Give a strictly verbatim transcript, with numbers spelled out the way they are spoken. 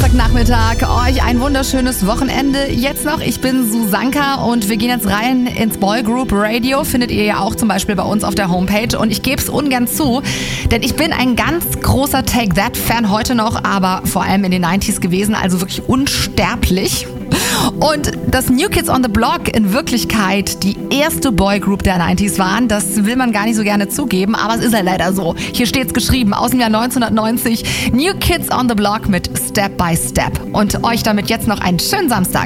Samstagnachmittag. Euch ein wunderschönes Wochenende. Jetzt noch, ich bin Susanka und wir gehen jetzt rein ins Boygroup Radio. Findet ihr ja auch zum Beispiel bei uns auf der Homepage. Und ich gebe es ungern zu, denn ich bin ein ganz großer Take That-Fan heute noch, aber vor allem in den neunziger gewesen, also wirklich unsterblich. Und dass New Kids on the Block in Wirklichkeit die erste Boygroup der neunziger waren, das will man gar nicht so gerne zugeben, aber es ist ja leider so. Hier steht's geschrieben, aus dem Jahr neunzehnhundertneunzig, New Kids on the Block mit Step by Step. Und euch damit jetzt noch einen schönen Samstag.